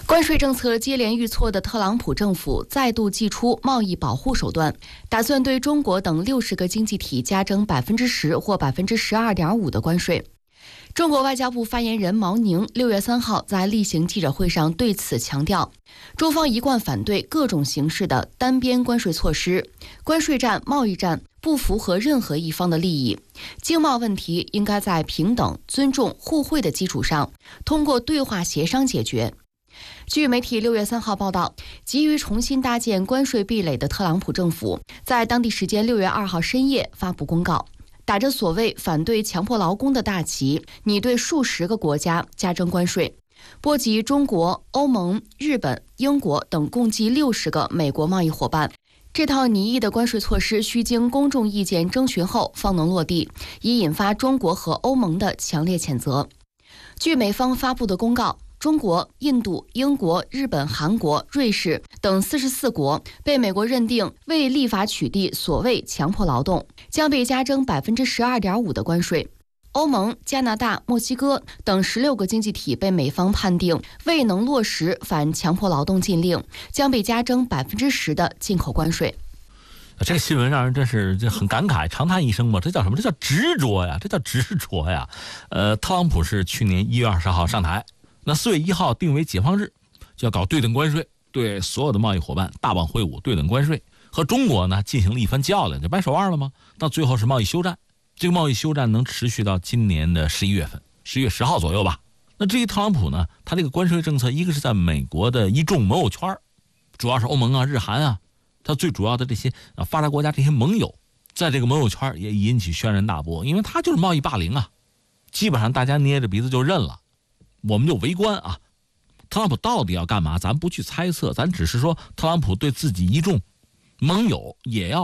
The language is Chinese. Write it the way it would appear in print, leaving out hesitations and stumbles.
关税政策接连遇挫的特朗普政府再度祭出贸易保护手段，打算对中国等60个经济体加征10%或12.5%的关税。中国外交部发言人毛宁6月3号在例行记者会上对此强调，中方一贯反对各种形式的单边关税措施，关税战、贸易战不符合任何一方的利益，经贸问题应该在平等、尊重、互惠的基础上，通过对话协商解决。据媒体6月3号报道，急于重新搭建关税壁垒的特朗普政府，在当地时间6月2号深夜发布公告，打着所谓反对强迫劳工的大旗，拟对数十个国家加征关税，波及中国、欧盟、日本、英国等共计60个美国贸易伙伴。这套拟议的关税措施需经公众意见征询后方能落地，已引发中国和欧盟的强烈谴责。据美方发布的公告，中国、印度、英国、日本、韩国、瑞士等44国被美国认定未立法取缔所谓强迫劳动，将被加征12.5%的关税。欧盟、加拿大、墨西哥等16个经济体被美方判定未能落实反强迫劳动禁令，将被加征10%的进口关税。 这个新闻让人真是很感慨，长叹一声吧，这叫什么？这叫执着呀！这叫执着呀！特朗普是去年1月20号上台，那4月1号定为解放日，就要搞对等关税，对所有的贸易伙伴大棒挥舞对等关税，和中国呢进行了一番较量，就掰手腕了吗？到最后是贸易休战，这个贸易休战能持续到今年的11月份，10月10号左右吧。那至于特朗普呢，他这个关税政策，一个是在美国的一众盟友圈，主要是欧盟啊、日韩啊，他最主要的这些发达国家这些盟友，在这个盟友圈也引起轩然大波，因为他就是贸易霸凌啊，基本上大家捏着鼻子就认了，我们就围观啊。特朗普到底要干嘛？咱不去猜测，咱只是说特朗普对自己一众盟友也要